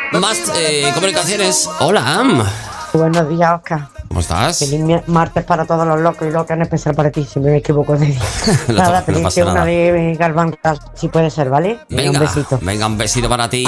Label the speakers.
Speaker 1: Más comunicaciones. Hola.
Speaker 2: Buenos días, Oscar.
Speaker 1: ¿Cómo estás?
Speaker 2: Feliz martes para todos los locos y locas, en especial para ti, si me equivoco de día.
Speaker 1: No
Speaker 2: Nada,
Speaker 1: pasa
Speaker 2: pedirte
Speaker 1: nada.
Speaker 2: una de Galván, si puede ser, ¿vale?
Speaker 1: Venga,
Speaker 2: un besito.
Speaker 1: venga, un besito para ti.